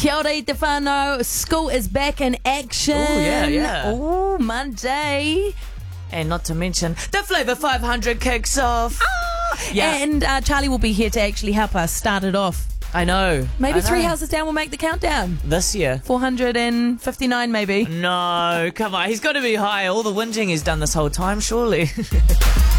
Kia ora i te whānau. School is back in action. Oh, yeah. Oh, Monday. And not to mention, the Flavour 500 kicks off. Yeah. And Charlie will be here to actually help us start it off. I know. Maybe I know. 3 houses down will make the countdown. This year. 459 maybe. No, come on. He's got to be high. All the whinging he's done this whole time, surely.